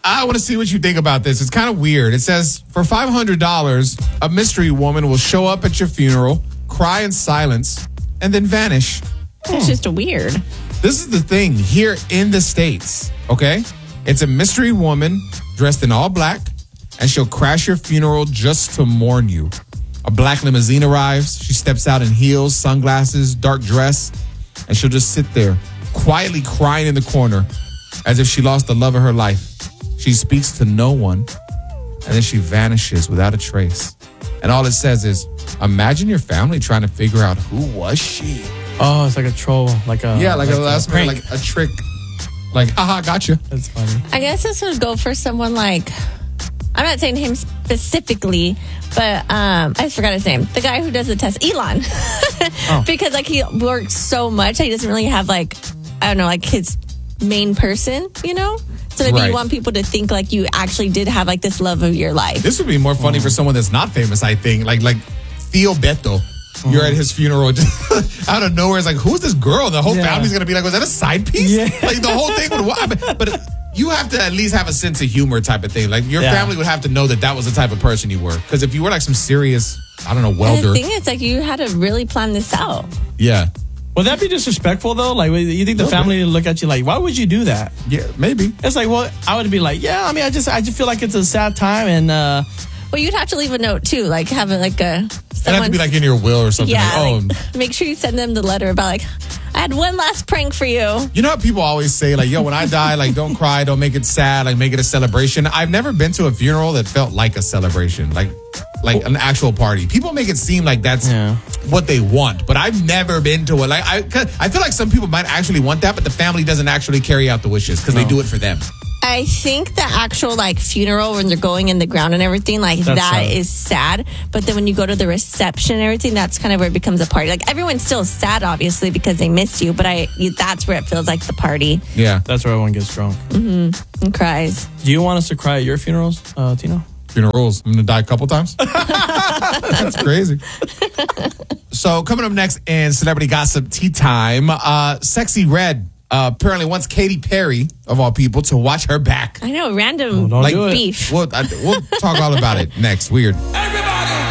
I want to see what you think about this. It's kind of weird. It says, for $500, a mystery woman will show up at your funeral, cry in silence, and then vanish. It's just weird. This is the thing here in the States, okay? It's a mystery woman dressed in all black, and she'll crash your funeral just to mourn you. A black limousine arrives. She steps out in heels, sunglasses, dark dress, and she'll just sit there, quietly crying in the corner as if she lost the love of her life. She speaks to no one, and then she vanishes without a trace. And all it says is, imagine your family trying to figure out who was she. Oh, it's like a troll, like a last minute, like a trick. Like, haha, gotcha. That's funny. I guess this would go for someone like, I'm not saying him specifically, but I forgot his name. The guy who does the test, Elon. Because like he works so much, he doesn't really have like, I don't know, like his main person, you know? So maybe you want people to think like you actually did have like this love of your life. This would be more funny for someone that's not famous, I think. Like Theo Beto. You're at his funeral, just out of nowhere. It's like, who's this girl? The whole family's going to be like, was that a side piece? Yeah. Like, the whole thing would... But you have to at least have a sense of humor type of thing. Like, your family would have to know that was the type of person you were. Because if you were like some serious, I don't know, welder... And the thing is, like, you had to really plan this out. Yeah. Would that be disrespectful, though? Like, you think the family would look at you like, why would you do that? Yeah, maybe. It's like, well, I would be like, I mean, I just feel like it's a sad time and... Well, you'd have to leave a note, too. Like, have it like a... It'd have to be like in your will or something. Yeah, like, make sure you send them the letter about like, I had one last prank for you. You know how people always say like, yo, when I die, like, don't cry, don't make it sad, like, make it a celebration. I've never been to a funeral that felt like a celebration, like an actual party. People make it seem like that's what they want, but I've never been to it. Like, I feel like some people might actually want that, but the family doesn't actually carry out the wishes because they do it for them. I think the actual like funeral when they're going in the ground and everything, like that is sad. But then when you go to the reception and everything, that's kind of where it becomes a party. Like everyone's still sad, obviously, because they miss you. But that's where it feels like the party. Yeah, that's where everyone gets drunk and cries. Do you want us to cry at your funerals, Tino? Funerals. I'm gonna die a couple times. That's crazy. So coming up next in Celebrity Gossip Tea Time, Sexy Red. Apparently wants Katy Perry, of all people, to watch her back. I know, random do beef. We'll talk all about it next. Weird.